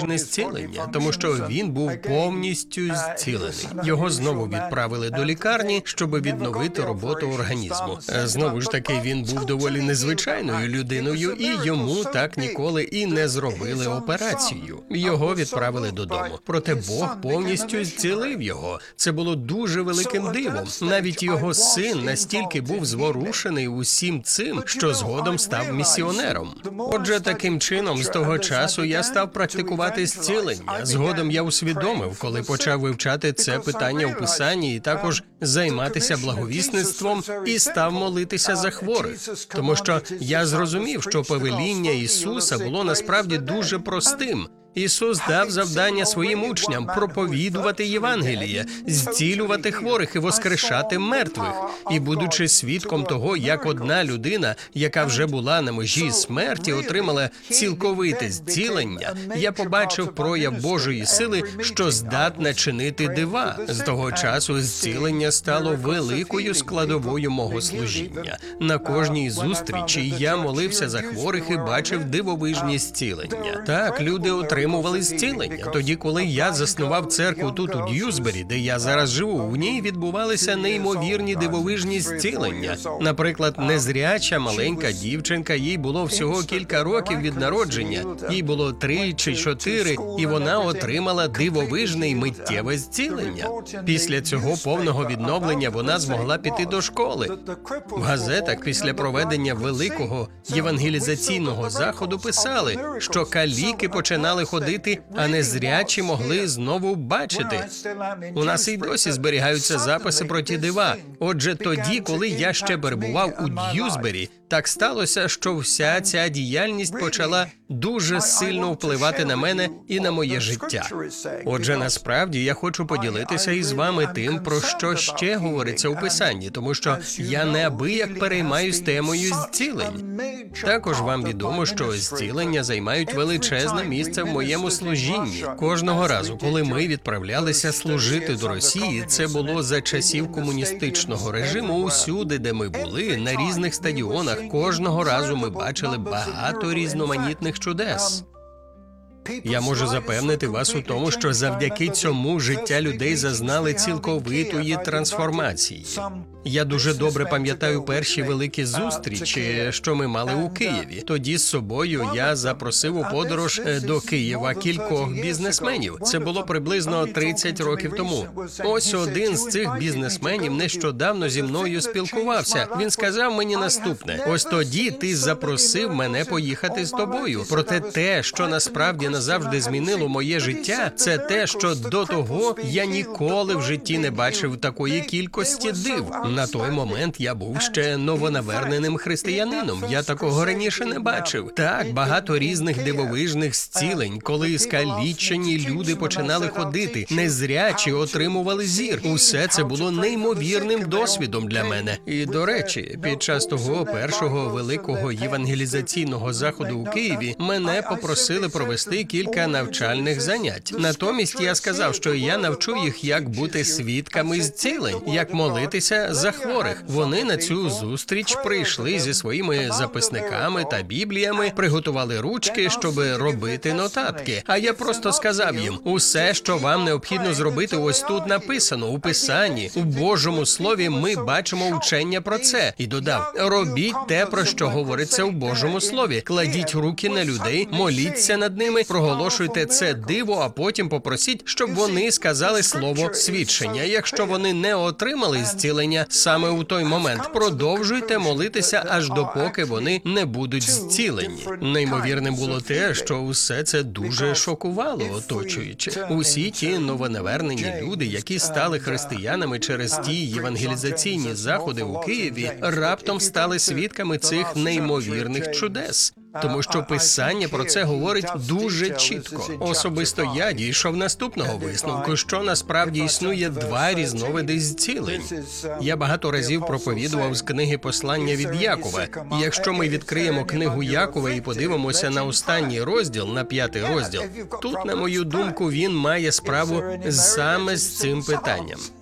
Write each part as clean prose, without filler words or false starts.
дивовижне зцілення, тому що він був повністю зцілений. Його знову відправили до лікарні, щоб відновити роботу організму. Знову ж таки, він був доволі незвичайною людиною, і йому так ніколи і не зробили операцію. Його відправили додому. Проте Бог повністю зцілив його. Це було дуже великим дивом. Навіть його син настільки був зворушений усім цим, що згодом став місіонером. Отже, таким чином, з того часу я став практикувати зцілення. Згодом я усвідомив, коли почав вивчати це питання у Писанні і також займатися благовісництвом і став молитися за хворих. Тому що я зрозумів, що повеління Ісуса було насправді дуже простим. Ісус дав завдання своїм учням проповідувати Євангеліє, зцілювати хворих і воскрешати мертвих. І будучи свідком того, як одна людина, яка вже була на межі смерті, отримала цілковите зцілення, я побачив прояв Божої сили, що здатна чинити дива. З того часу зцілення стало великою складовою мого служіння. На кожній зустрічі я молився за хворих і бачив дивовижні зцілення. Так, люди отримували зцілення. Тоді, коли я заснував церкву тут, у Д'юсбері, де я зараз живу, в ній відбувалися неймовірні дивовижні зцілення. Наприклад, незряча маленька дівчинка, їй було всього кілька років від народження, їй було 3 чи 4, і вона отримала дивовижне й миттєве зцілення. Після цього повного відновлення вона змогла піти до школи. В газетах після проведення великого євангелізаційного заходу писали, що каліки починали ходити, а незрячі могли знову бачити. У нас і досі зберігаються записи про ті дива. Отже, тоді, коли я ще перебував у Д'юсбері, так сталося, що вся ця діяльність почала дуже сильно впливати на мене і на моє життя. Отже, насправді, я хочу поділитися із вами тим, про що ще говориться у Писанні, тому що я неабияк переймаюсь темою зцілень. Також вам відомо, що зцілення займають величезне місце в моєму служінні. Кожного разу, коли ми відправлялися служити до Росії, це було за часів комуністичного режиму. Усюди, де ми були, на різних стадіонах, кожного разу ми бачили багато різноманітних чудес. Я можу запевнити вас у тому, що завдяки цьому життя людей зазнали цілковитої трансформації. Я дуже добре пам'ятаю перші великі зустрічі, що ми мали у Києві. Тоді з собою я запросив у подорож до Києва кількох бізнесменів. Це було приблизно 30 років тому. Ось один з цих бізнесменів нещодавно зі мною спілкувався. Він сказав мені наступне: ось тоді ти запросив мене поїхати з тобою. Проте те, що насправді назавжди змінило моє життя, це те, що до того я ніколи в житті не бачив такої кількості див. На той момент я був ще новонаверненим християнином. Я такого раніше не бачив. Так, багато різних дивовижних зцілень, коли скалічені люди починали ходити, незрячі отримували зір. Усе це було неймовірним досвідом для мене. І, до речі, під час того першого великого євангелізаційного заходу у Києві мене попросили провести кілька навчальних занять. Натомість я сказав, що я навчу їх, як бути свідками зцілень, як молитися за хворих. Вони на цю зустріч прийшли зі своїми записниками та бібліями, приготували ручки, щоб робити нотатки. А я просто сказав їм: усе, що вам необхідно зробити, ось тут написано, у Писанні, у Божому Слові ми бачимо вчення про це. І додав: робіть те, про що говориться у Божому Слові. Кладіть руки на людей, моліться над ними, проголошуйте це диво, а потім попросіть, щоб вони сказали слово свідчення. Якщо вони не отримали зцілення саме у той момент, продовжуйте молитися, аж допоки вони не будуть зцілені. Неймовірним було те, що усе це дуже шокувало оточуючих. Усі ті новонавернені люди, які стали християнами через ті євангелізаційні заходи у Києві, раптом стали свідками цих неймовірних чудес. Тому що Писання про це говорить дуже чітко. Особисто я дійшов наступного висновку, що насправді існує два різновиди зцілень. Я багато разів проповідував з книги «Послання від Якова». І якщо ми відкриємо книгу Якова і подивимося на останній розділ, на 5-й розділ, тут, на мою думку, він має справу саме з цим питанням.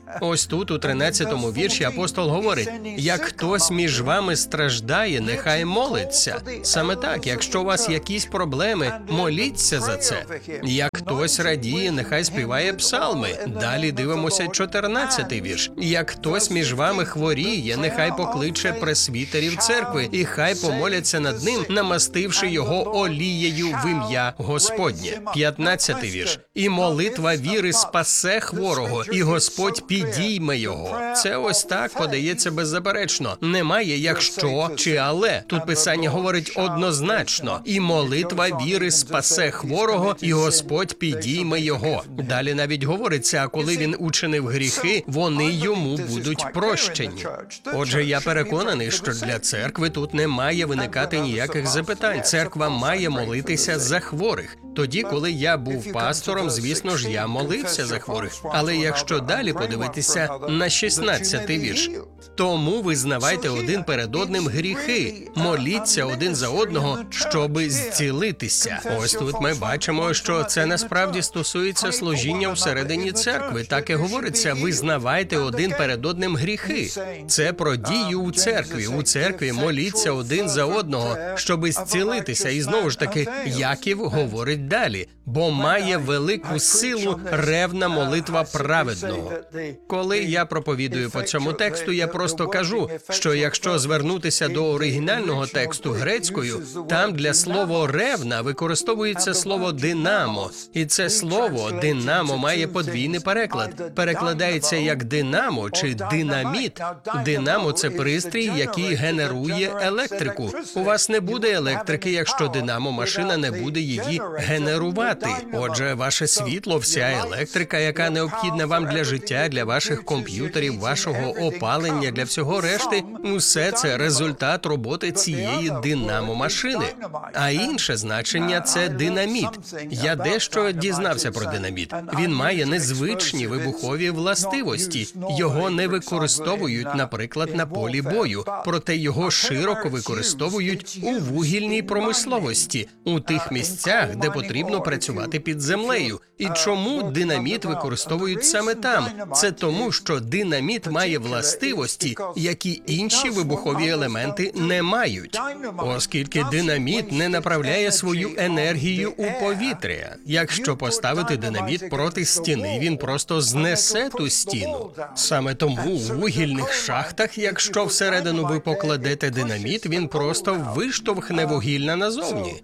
Ось тут, у 13-му вірші, апостол говорить: «Як хтось між вами страждає, нехай молиться». Саме так, якщо у вас якісь проблеми, моліться за це. Як хтось радіє, нехай співає псалми. Далі дивимося 14-й вірш. Як хтось між вами хворіє, нехай покличе пресвітерів церкви, і хай помоляться над ним, намастивши його олією в ім'я Господнє. 15-й вірш. І молитва віри спасе хворого, і Господь підійме його. Це ось так подається беззаперечно. Немає якщо чи але. Тут Писання говорить однозначно. І молитва віри спасе хворого, і Господь підійме його. Далі навіть говориться, а коли він учинив гріхи, вони йому будуть прощені. Отже, я переконаний, що для церкви тут не має виникати ніяких запитань. Церква має молитися за хворих. Тоді, коли я був пастором, звісно ж, я молився за хворих. Але якщо далі подивитися на 16-й вірш. Тому визнавайте один перед одним гріхи, моліться один за одного, щоби зцілитися. Ось тут ми бачимо, що це насправді стосується служіння всередині церкви. Так і говориться, визнавайте один перед одним гріхи. Це про дію у церкві. У церкві моліться один за одного, щоби зцілитися. І знову ж таки, Яків говорить далі, бо має велику силу ревна молитва праведного. Коли я проповідую по цьому тексту, я просто кажу, що якщо звернутися до оригінального тексту грецькою, там для слова ревна використовується слово динамо. І це слово динамо має подвійний переклад. Перекладається як динамо чи динаміт. Динамо – це пристрій, який генерує електрику. У вас не буде електрики, якщо динамо-машина не буде її генерувати. Отже, ваше світло, вся електрика, яка необхідна вам для життя, для ваших комп'ютерів, вашого опалення, для всього решти, усе це результат роботи цієї динамо-машини. А інше значення – це динаміт. Я дещо дізнався про динаміт. Він має незвичні вибухові властивості. Його не використовують, наприклад, на полі бою, проте його широко використовують у вугільній промисловості, у тих місцях, де потрібно працювати під землею. І чому динаміт використовують саме там? Це тому, що динаміт має властивості, які інші вибухові елементи не мають. Оскільки динаміт не направляє свою енергію у повітря. Якщо поставити динаміт проти стіни, він просто знесе ту стіну. Саме тому у вугільних шахтах, якщо всередину ви покладете динаміт, він просто виштовхне вугілля назовні.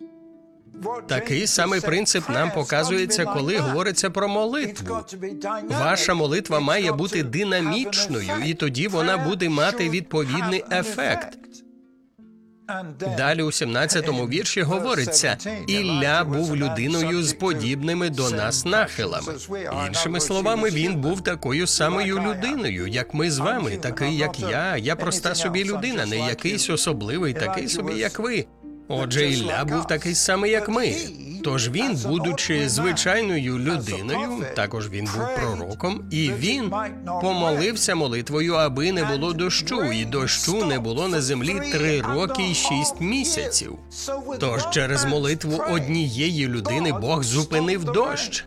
Такий самий принцип нам показується, коли говориться про молитву. Ваша молитва має бути динамічною, і тоді вона буде мати відповідний ефект. Далі у 17-му вірші говориться, «Ілля був людиною з подібними до нас нахилами». Іншими словами, він був такою самою людиною, як ми з вами, такий, як я проста собі людина, не якийсь особливий, такий собі, як ви. Отже, Ілля був такий самий, як ми. Тож він, будучи звичайною людиною, також він був пророком, і він помолився молитвою, аби не було дощу, і дощу не було на землі 3 роки і 6 місяців. Тож через молитву однієї людини Бог зупинив дощ.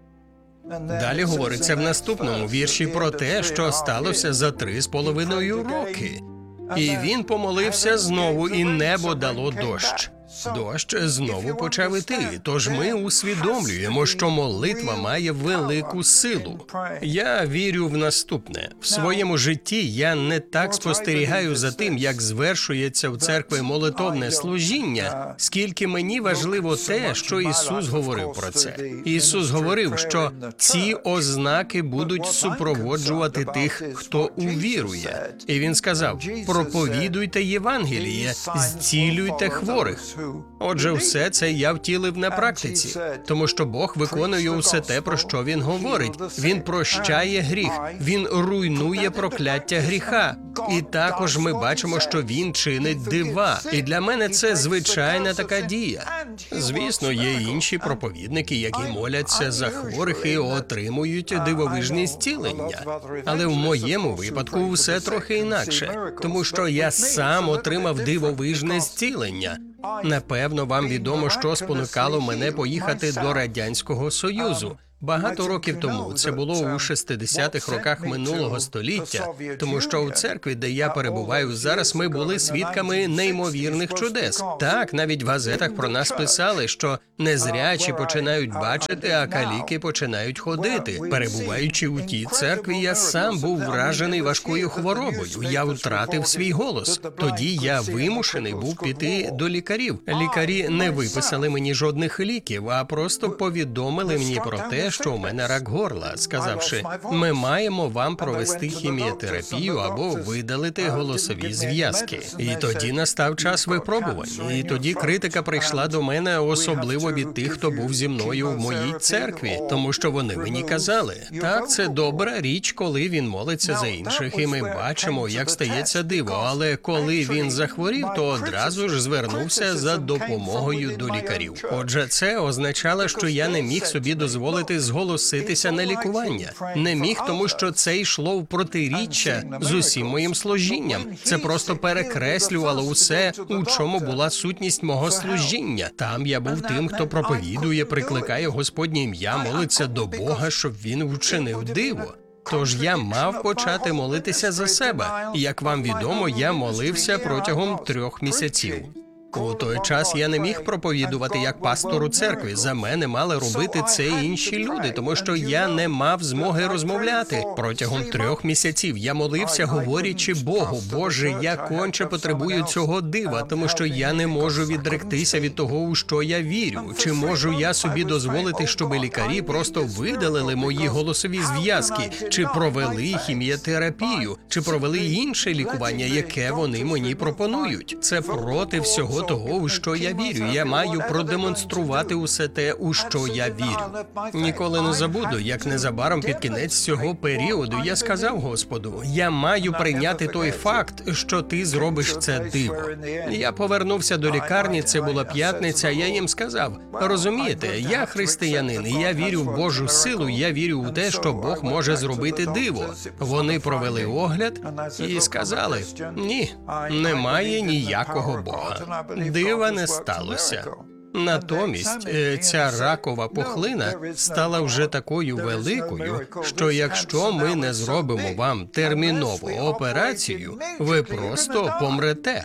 Далі говориться в наступному вірші про те, що сталося за 3,5 роки. І він помолився знову, і небо дало дощ. Дощ знову почав іти, тож ми усвідомлюємо, що молитва має велику силу. Я вірю в наступне. В своєму житті я не так спостерігаю за тим, як звершується в церкві молитовне служіння, скільки мені важливо те, що Ісус говорив про це. Ісус говорив, що ці ознаки будуть супроводжувати тих, хто увірує. І Він сказав, проповідуйте Євангеліє, зцілюйте хворих. Отже, все це я втілив на практиці, тому що Бог виконує усе те, про що Він говорить. Він прощає гріх, Він руйнує прокляття гріха. І також ми бачимо, що Він чинить дива. І для мене це звичайна така дія. Звісно, є інші проповідники, які моляться за хворих і отримують дивовижні зцілення. Але в моєму випадку все трохи інакше, тому що я сам отримав дивовижне зцілення. Напевно, вам відомо, що спонукало мене поїхати до Радянського Союзу. Багато років тому, це було у 60-х роках минулого століття, тому що у церкві, де я перебуваю зараз, ми були свідками неймовірних чудес. Так, навіть в газетах про нас писали, що незрячі починають бачити, а каліки починають ходити. Перебуваючи у тій церкві, я сам був вражений важкою хворобою. Я втратив свій голос. Тоді я вимушений був піти до лікарів. Лікарі не виписали мені жодних ліків, а просто повідомили мені про те, що у мене рак горла, сказавши, ми маємо вам провести хіміотерапію або видалити голосові зв'язки. І тоді настав час випробувань. І тоді критика прийшла до мене, особливо від тих, хто був зі мною в моїй церкві, тому що вони мені казали, так, це добра річ, коли він молиться за інших, і ми бачимо, як стається диво, але коли він захворів, то одразу ж звернувся за допомогою до лікарів. Отже, це означало, що я не міг собі дозволити зголоситися на лікування. Не міг, тому що це йшло в протиріччя з усім моїм служінням. Це просто перекреслювало усе, у чому була сутність мого служіння. Там я був тим, хто проповідує, прикликає Господнє ім'я, молиться до Бога, щоб він вчинив диво. Тож я мав почати молитися за себе. Як вам відомо, я молився протягом 3 місяців. У той час я не міг проповідувати як пастор у церкві. За мене мали робити це інші люди, тому що я не мав змоги розмовляти. Протягом 3 місяців я молився, говорячи Богу, Боже, я конче потребую цього дива, тому що я не можу відректися від того, у що я вірю. Чи можу я собі дозволити, щоб лікарі просто видалили мої голосові зв'язки, чи провели хіміотерапію, чи провели інше лікування, яке вони мені пропонують? Це проти всього того, у що я вірю. Я маю продемонструвати усе те, у що я вірю. Ніколи не забуду, як незабаром під кінець цього періоду я сказав Господу, я маю прийняти той факт, що ти зробиш це диво. Я повернувся до лікарні, це була п'ятниця, я їм сказав, розумієте, я християнин, і я вірю в Божу силу, я вірю в те, що Бог може зробити диво. Вони провели огляд і сказали, ні, немає ніякого Бога. Дива не сталося. Натомість, ця ракова пухлина стала вже такою великою, що якщо ми не зробимо вам термінову операцію, ви просто помрете.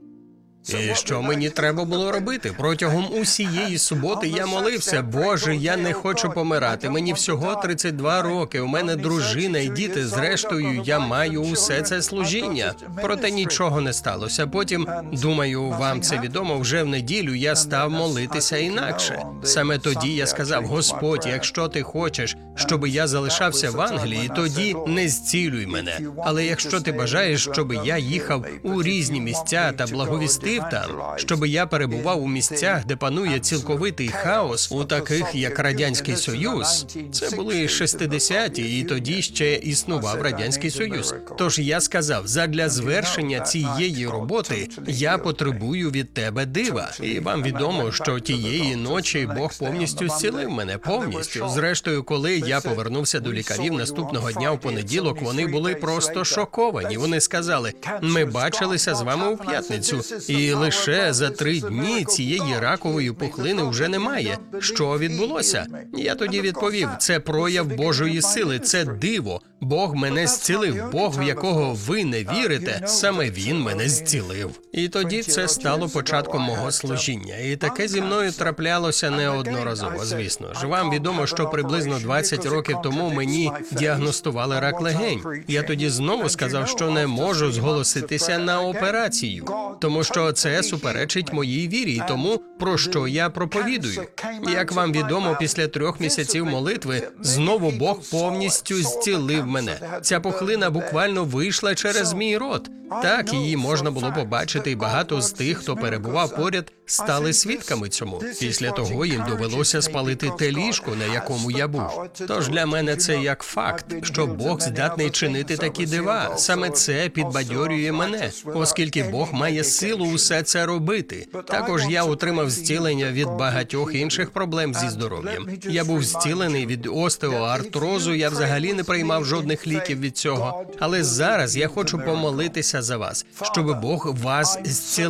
І що мені треба було робити? Протягом усієї суботи я молився, Боже, я не хочу помирати, мені всього 32 роки, у мене дружина і діти, зрештою, я маю усе це служіння. Проте нічого не сталося. Потім, думаю, вам це відомо, вже в неділю я став молитися інакше. Саме тоді я сказав, Господь, якщо ти хочеш, щоб я залишався в Англії, тоді не зцілюй мене. Але якщо ти бажаєш, щоб я їхав у різні місця та благовістив там, щоб я перебував у місцях, де панує цілковитий хаос, у таких як Радянський Союз. Це були 60-ті, і тоді ще існував Радянський Союз. Тож я сказав, задля звершення цієї роботи я потребую від тебе дива. І вам відомо, що тієї ночі Бог повністю зцілив мене, повністю. Зрештою, коли я повернувся до лікарів наступного дня у понеділок, вони були просто шоковані. Вони сказали, ми бачилися з вами у п'ятницю, і лише за 3 дні цієї ракової пухлини вже немає. Що відбулося? Я тоді відповів, це прояв Божої сили, це диво. Бог мене зцілив, Бог, в якого ви не вірите, саме Він мене зцілив. І тоді це стало початком мого служіння. І таке зі мною траплялося неодноразово, звісно ж. Вам відомо, що приблизно 20 років тому мені діагностували рак легень. Я тоді знову сказав, що не можу зголоситися на операцію, тому що це суперечить моїй вірі і тому, про що я проповідую. Як вам відомо, після 3 місяців молитви знову Бог повністю зцілив мене. Ця пухлина буквально вийшла через мій рот. Так, її можна було побачити, і багато з тих, хто перебував поряд, стали свідками цьому. Після того їм довелося спалити те ліжко, на якому я був. Тож для мене це як факт, що Бог здатний чинити такі дива. Саме це підбадьорює мене, оскільки Бог має силу усе це робити. Також я отримав зцілення від багатьох інших проблем зі здоров'ям. Я був зцілений від остеоартрозу, я взагалі не приймав жодних ліків від цього. Але зараз я хочу помолитися за вас, щоб Бог вас зцілив.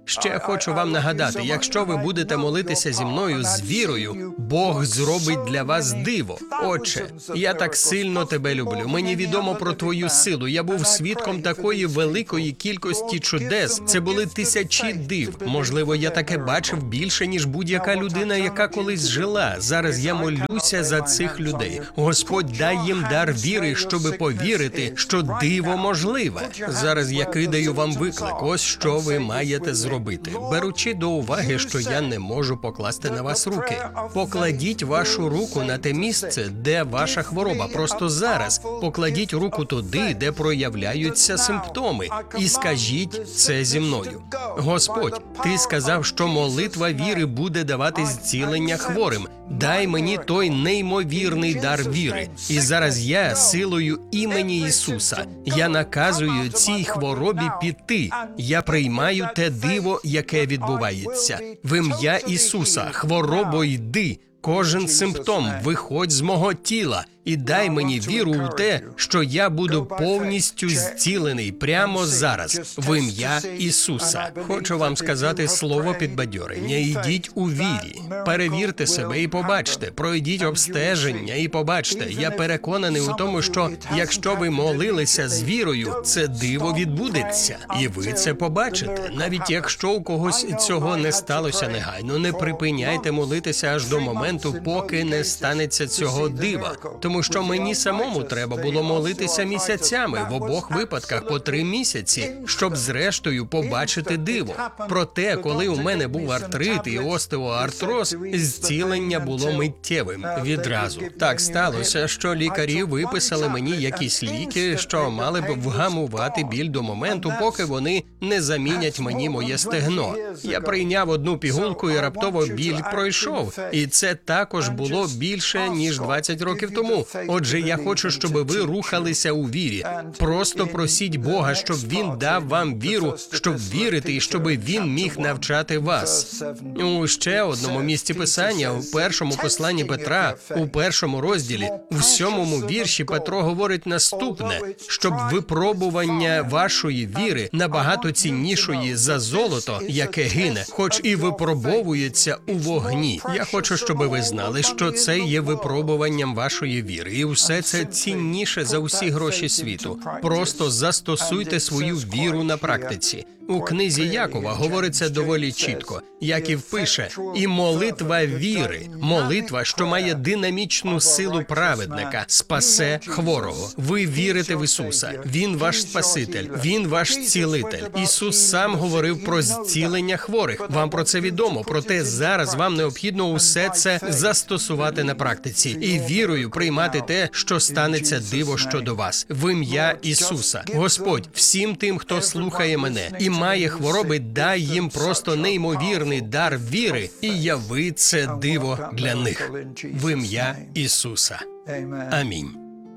Ще хочу вам нагадати, якщо ви будете молитися зі мною з вірою, Бог зробить для вас диво. Отче, я так сильно тебе люблю. Мені відомо про твою силу. Я був свідком такої великої кількості чудес. Це були тисячі див. Можливо, я таке бачив більше, ніж будь-яка людина, яка колись жила. Зараз я молюся за цих людей. Господь, дай їм дар віри, щоби повірити, що диво можливе. Зараз я кидаю вам виклик. Ось що ви маєте зробити. Беручи до уваги, що я не можу покласти на вас руки. Покладіть вашу руку на те місце, де ваша хвороба. Просто зараз покладіть руку туди, де проявляються симптоми. І скажіть це зі мною. Господь, ти сказав, що молитва віри буде давати зцілення хворим. Дай мені той неймовірний дар віри. І зараз я, силою імені Ісуса, я наказую цій хворобі піти. Я приймаю те диво, яке відбувається. В ім'я Ісуса, хворобо, йди. Кожен симптом виходь з мого тіла і дай мені віру у те, що я буду повністю зцілений прямо зараз, в ім'я Ісуса. Хочу вам сказати слово підбадьорення. Йдіть у вірі. Перевірте себе і побачте. Пройдіть обстеження і побачте. Я переконаний у тому, що якщо ви молилися з вірою, це диво відбудеться. І ви це побачите. Навіть якщо у когось цього не сталося негайно, не припиняйте молитися аж до моменту, поки не станеться цього дива. Тому що мені самому треба було молитися місяцями, в обох випадках по 3 місяці, щоб зрештою побачити диво. Проте, коли у мене був артрит і остеоартроз, зцілення було миттєвим, відразу. Так сталося, що лікарі виписали мені якісь ліки, що мали б вгамувати біль до моменту, поки вони не замінять мені моє стегно. Я прийняв одну пігулку і раптово біль пройшов. І це також було більше, ніж 20 років тому. Отже, я хочу, щоб ви рухалися у вірі. Просто просіть Бога, щоб Він дав вам віру, щоб вірити і щоб Він міг навчати вас. У ще одному місці Писання, у першому посланні Петра, у 1 розділі, у 7 вірші Петро говорить наступне, щоб випробування вашої віри набагато ціннішої за золото, яке гине, хоч і випробовується у вогні. Я хочу, щоб ви знали, що це є випробуванням вашої віри. І все це цінніше за усі гроші світу. Просто застосуйте свою віру на практиці. У книзі Якова говориться доволі чітко. Яків пише: «І молитва віри, молитва, що має динамічну силу праведника, спасе хворого». Ви вірите в Ісуса. Він ваш Спаситель, Він ваш цілитель. Ісус сам говорив про зцілення хворих. Вам про це відомо, проте зараз вам необхідно усе це застосувати на практиці і вірою приймати те, що станеться диво щодо вас. В ім'я Ісуса. Господь, всім тим, хто слухає мене і має хвороби, дай їм просто неймовірний дар віри і яви це диво для них. В ім'я Ісуса. Амінь.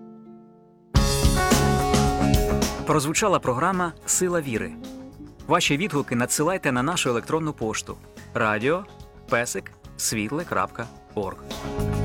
Прозвучала програма «Сила віри». Ваші відгуки надсилайте на нашу електронну пошту radio@світле.орг.